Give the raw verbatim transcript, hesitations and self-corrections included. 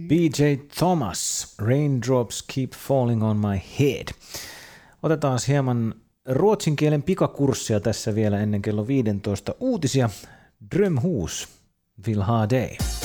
B J Thomas, Raindrops Keep Falling on My Head. Otetaan hieman ruotsin kielen pikakurssia tässä vielä ennen kello viisitoista uutisia. Drömhus, vill ha dig.